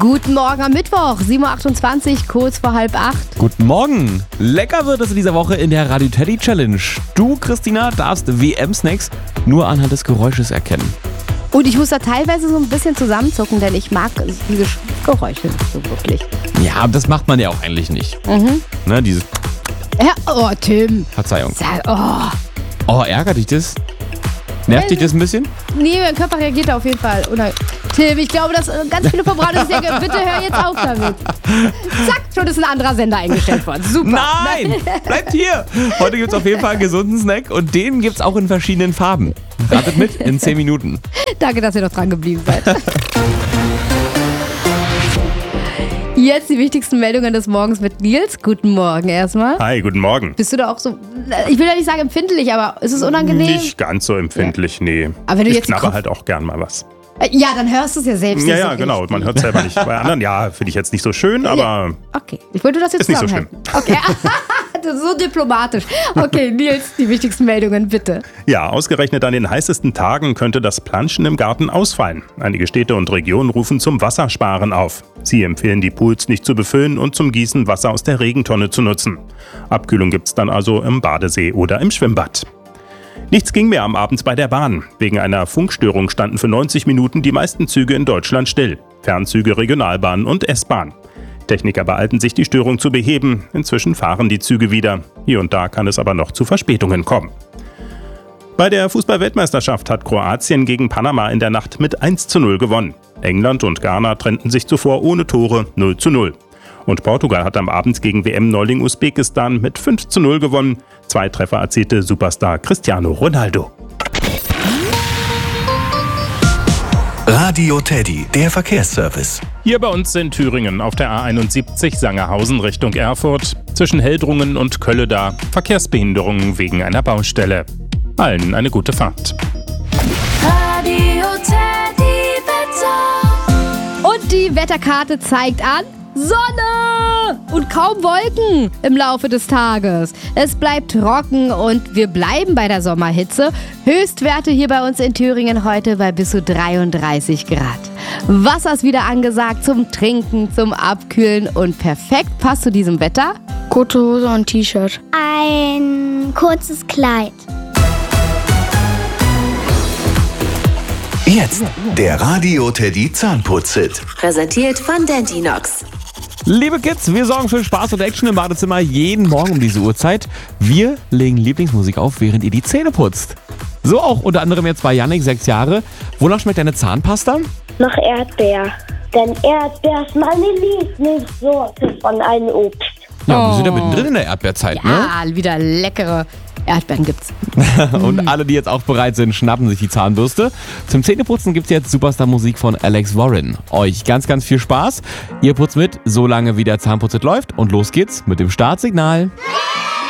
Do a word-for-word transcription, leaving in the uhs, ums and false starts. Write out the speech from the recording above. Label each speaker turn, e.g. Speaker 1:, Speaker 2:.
Speaker 1: Guten Morgen am Mittwoch, sieben Uhr achtundzwanzig, kurz vor halb acht.
Speaker 2: Guten Morgen. Lecker wird es in dieser Woche in der Radio Teddy Challenge. Du, Christina, darfst W M-Snacks nur anhand des Geräusches erkennen.
Speaker 1: Und ich muss da teilweise so ein bisschen zusammenzucken, denn ich mag diese Geräusche nicht so wirklich.
Speaker 2: Ja, das macht man ja auch eigentlich nicht.
Speaker 1: Mhm.
Speaker 2: Ne, dieses
Speaker 1: Ja, oh, Tim.
Speaker 2: Verzeihung.
Speaker 1: Sag, oh.
Speaker 2: Oh, ärgert dich das? Nervt dich das ein bisschen?
Speaker 1: Nee, mein Körper reagiert da auf jeden Fall. Oder, Tim, ich glaube, dass ganz viele verbrannt sind. Bitte hör jetzt auf damit. Zack, schon ist ein anderer Sender eingestellt worden. Super.
Speaker 2: Nein, bleibt hier. Heute gibt es auf jeden Fall einen gesunden Snack und den gibt es auch in verschiedenen Farben. Ratet mit in zehn Minuten.
Speaker 1: Danke, dass ihr noch dran geblieben seid. Jetzt die wichtigsten Meldungen des Morgens mit Nils. Guten Morgen erstmal.
Speaker 3: Hi, guten Morgen.
Speaker 1: Bist du da auch so, ich will ja nicht sagen empfindlich, aber ist es unangenehm?
Speaker 3: Nicht ganz so empfindlich, ja. Nee.
Speaker 1: Aber wenn du
Speaker 3: ich
Speaker 1: jetzt
Speaker 3: knabber
Speaker 1: Kopf-
Speaker 3: halt auch gern mal was.
Speaker 1: Ja, dann hörst du es ja selbst.
Speaker 3: Ja,
Speaker 1: nicht
Speaker 3: ja,
Speaker 1: so
Speaker 3: genau.
Speaker 1: richtig.
Speaker 3: Man hört es selber nicht. Bei anderen, ja, finde ich jetzt nicht so schön, aber
Speaker 1: Okay, ich wollte das jetzt
Speaker 3: Ist nicht so
Speaker 1: zusammenhalten. Okay, das ist so diplomatisch. Okay, Nils, die wichtigsten Meldungen bitte.
Speaker 3: ja, ausgerechnet an den heißesten Tagen könnte das Planschen im Garten ausfallen. Einige Städte und Regionen rufen zum Wassersparen auf. Sie empfehlen, die Pools nicht zu befüllen und zum Gießen Wasser aus der Regentonne zu nutzen. Abkühlung gibt's dann also im Badesee oder im Schwimmbad. Nichts ging mehr am Abend bei der Bahn. Wegen einer Funkstörung standen für neunzig Minuten die meisten Züge in Deutschland still. Fernzüge, Regionalbahn und S-Bahn. Techniker beeilten sich, die Störung zu beheben. Inzwischen fahren die Züge wieder. Hier und da kann es aber noch zu Verspätungen kommen. Bei der Fußball-Weltmeisterschaft hat Kroatien gegen Panama in der Nacht mit eins zu null gewonnen. England und Ghana trennten sich zuvor ohne Tore null zu null. Und Portugal hat am Abend gegen W M-Neuling Usbekistan mit fünf zu null gewonnen. Zwei Treffer erzielte Superstar Cristiano Ronaldo.
Speaker 4: Radio Teddy, der Verkehrsservice.
Speaker 3: Hier bei uns in Thüringen auf der A einundsiebzig Sangerhausen Richtung Erfurt. Zwischen Heldrungen und Kölleda Verkehrsbehinderungen wegen einer Baustelle. Allen eine gute Fahrt.
Speaker 5: Radio Teddy Wetter.
Speaker 1: Und die Wetterkarte zeigt an Sonne und kaum Wolken im Laufe des Tages. Es bleibt trocken und wir bleiben bei der Sommerhitze. Höchstwerte hier bei uns in Thüringen heute bei bis zu dreiunddreißig Grad. Wasser ist wieder angesagt zum Trinken, zum Abkühlen und perfekt passt zu diesem Wetter.
Speaker 6: Kurze Hose und T-Shirt.
Speaker 7: Ein kurzes Kleid.
Speaker 4: Jetzt der Radio Teddy Zahnputz-Hit.
Speaker 5: Präsentiert von Dentinox.
Speaker 2: Liebe Kids, wir sorgen für Spaß und Action im Badezimmer jeden Morgen um diese Uhrzeit. Wir legen Lieblingsmusik auf, während ihr die Zähne putzt. So auch unter anderem jetzt bei Yannick, sechs Jahre. Wonach schmeckt deine Zahnpasta?
Speaker 7: Nach Erdbeer. Denn Erdbeer ist meine Lieblingssorte von einem Obst.
Speaker 2: Ja, wir
Speaker 1: Oh.
Speaker 2: sind ja mittendrin in der Erdbeerzeit, ne?
Speaker 1: Ja, wieder leckere Erdbeeren gibt's.
Speaker 2: Und alle, die jetzt auch bereit sind, schnappen sich die Zahnbürste. Zum Zähneputzen gibt's jetzt Superstar-Musik von Alex Warren. Euch ganz, ganz viel Spaß. Ihr putzt mit, solange wie der Zahnputzit läuft. Und los geht's mit dem Startsignal.